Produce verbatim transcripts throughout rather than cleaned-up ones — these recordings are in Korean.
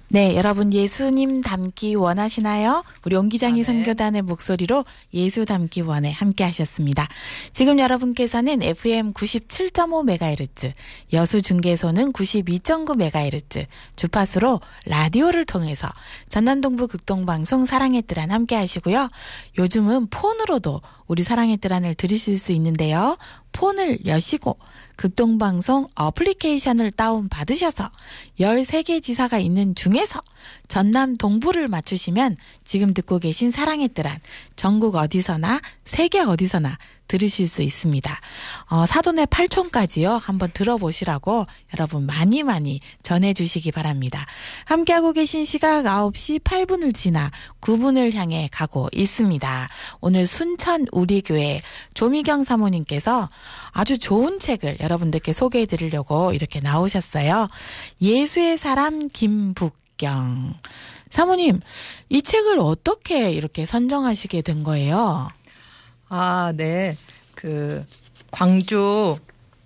네, 여러분 예수님 닮기 원하시나요? 우리 옹기장이 아, 네. 선교단의 목소리로 예수 닮기 원해 함께 하셨습니다. 지금 여러분께서는 에프엠 구십칠 점 오 메가헤르츠, 여수중계소는 구십이 점 구 메가헤르츠, 주파수로 라디오를 통해서 전남동부 극동방송 사랑의 뜰안 함께 하시고요. 요즘은 폰으로도 우리 사랑의 뜰안을 들으실 수 있는데요. 폰을 여시고 극동방송 어플리케이션을 다운받으셔서 열세 개 지사가 있는 중에서 전남 동부를 맞추시면 지금 듣고 계신 사랑의 뜰안 전국 어디서나 세계 어디서나 들으실 수 있습니다. 어, 사돈의 팔촌까지요. 한번 들어보시라고 여러분 많이 많이 전해주시기 바랍니다. 함께하고 계신 시각 아홉 시 팔 분을 지나 구 분을 향해 가고 있습니다. 오늘 순천 우리교회 조미경 사모님께서 아주 좋은 책을 여러분들께 소개해 드리려고 이렇게 나오셨어요. 예수의 사람 김북경. 사모님, 이 책을 어떻게 이렇게 선정하시게 된 거예요? 아, 네. 그 광주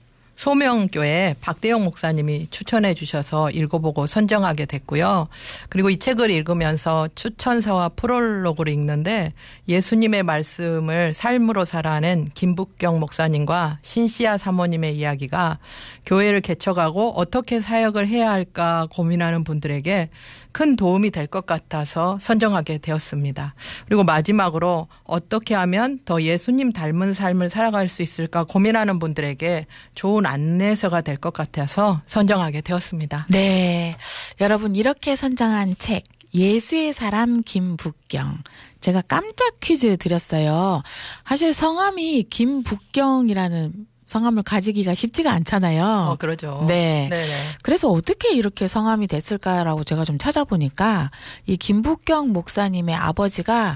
소명교회 박대영 목사님이 추천해 주셔서 읽어보고 선정하게 됐고요. 그리고 이 책을 읽으면서 추천서와 프롤로그를 읽는데 예수님의 말씀을 삶으로 살아낸 김북경 목사님과 신시아 사모님의 이야기가 교회를 개척하고 어떻게 사역을 해야 할까 고민하는 분들에게 큰 도움이 될 것 같아서 선정하게 되었습니다. 그리고 마지막으로 어떻게 하면 더 예수님 닮은 삶을 살아갈 수 있을까 고민하는 분들에게 좋은 안내서가 될 것 같아서 선정하게 되었습니다. 네, 여러분 이렇게 선정한 책 예수의 사람 김북경. 제가 깜짝 퀴즈 드렸어요. 사실 성함이 김북경이라는 성함을 가지기가 쉽지가 않잖아요. 어, 그러죠. 네. 네네. 그래서 어떻게 이렇게 성함이 됐을까라고 제가 좀 찾아보니까 이 김북경 목사님의 아버지가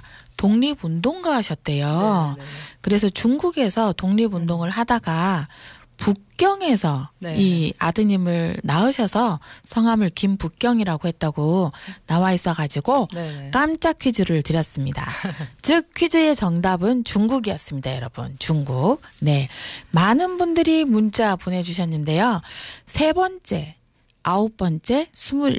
독립운동가셨대요. 네네. 그래서 중국에서 독립운동을 하다가 북경에서 네. 이 아드님을 낳으셔서 성함을 김북경이라고 했다고 나와 있어가지고 네네. 깜짝 퀴즈를 드렸습니다. 즉 퀴즈의 정답은 중국이었습니다, 여러분. 중국. 네, 많은 분들이 문자 보내주셨는데요. 세 번째, 아홉 번째, 스물